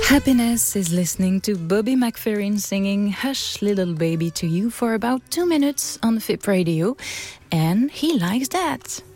Happiness is listening to Bobby McFerrin singing Hush Little Baby to you for about 2 minutes on FIP Radio, and he likes that.